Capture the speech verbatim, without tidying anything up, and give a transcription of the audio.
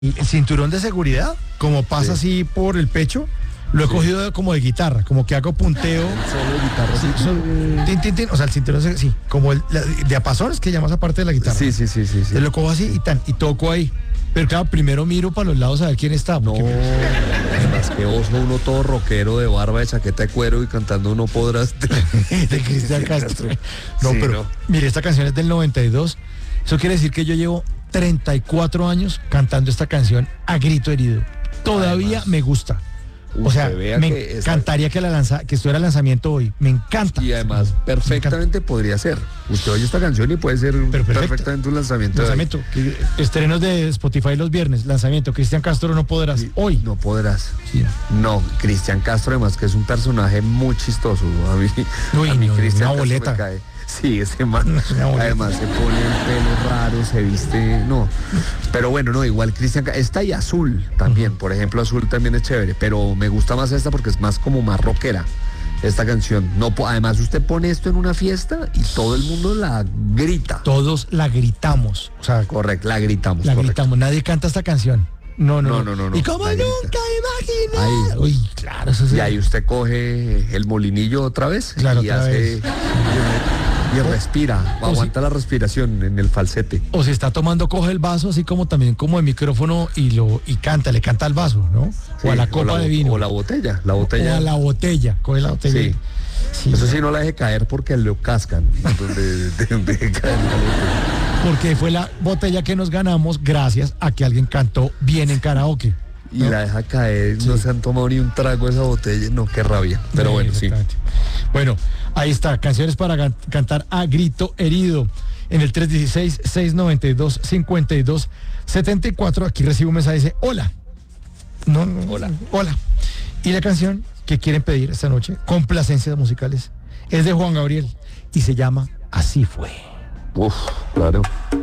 El cinturón de seguridad, como pasa sí. así por el pecho, lo he sí. cogido como de guitarra, como que hago punteo. Solo de guitarra. Sí, Sí. Solo, tin, tin, tin, o sea, el cinturón, sí, como el la, diapasones que llamas aparte de la guitarra. Sí, sí, sí, sí. sí. Te lo cojo así y tan, y toco ahí. Pero claro, primero miro para los lados a ver quién está. Porque... No, es que oso uno todo rockero de barba, de chaqueta de cuero y cantando No Podrás. De Cristian Castro. No, sí, pero no. Mire, esta canción es del noventa y dos. Eso quiere decir que yo llevo treinta y cuatro años cantando esta canción a grito herido. Todavía además, me gusta. O sea, me encantaría esa... que, la lanza... que estuviera el lanzamiento hoy. Me encanta. Y además, perfectamente podría ser. Usted oye esta canción y puede ser perfectamente un lanzamiento. Lanzamiento. Que, estrenos de Spotify los viernes. Lanzamiento. Cristian Castro, No Podrás. Sí, hoy. No Podrás. Sí. No, Cristian Castro además que es un personaje muy chistoso. A mí, Uy, a mí no, Cristian una Castro boleta. me cae. Sí, ese man, además se pone el pelo raro, se viste, no, pero bueno, no, igual Cristian, esta y Azul también, uh-huh. por ejemplo, Azul también es chévere, pero me gusta más esta porque es más como más rockera, esta canción, no, además usted pone esto en una fiesta y todo el mundo la grita. Todos la gritamos, o sea, correcto, la gritamos. La correcto. gritamos, nadie canta esta canción. No, no, no, no, no, no. Y como nunca imaginé. Uy, claro, eso sí. Y ahí usted coge el molinillo otra vez claro, y otra hace... Vez. Y respira, o aguanta si, la respiración en el falsete. O si está tomando, coge el vaso así como también como el micrófono y lo y canta, le canta al vaso, ¿no? Sí, o a la copa la, de vino. O la botella, la botella. O a la botella, coge la botella. Sí. Sí. Eso sí no la deje caer porque lo cascan. Donde, de, de, de caer la botella. Porque fue la botella que nos ganamos gracias a que alguien cantó bien en karaoke. Y ¿no? La deja caer, sí. No se han tomado ni un trago de esa botella, no, qué rabia. Pero sí, bueno, sí. Bueno, ahí está, canciones para gan- cantar a grito herido. En el tres uno seis, seis nueve dos, cinco dos siete cuatro, aquí recibo un mensaje, dice, hola. No, no, hola. Hola. Y la canción que quieren pedir esta noche, complacencias musicales, es de Juan Gabriel y se llama Así Fue. Uf, claro.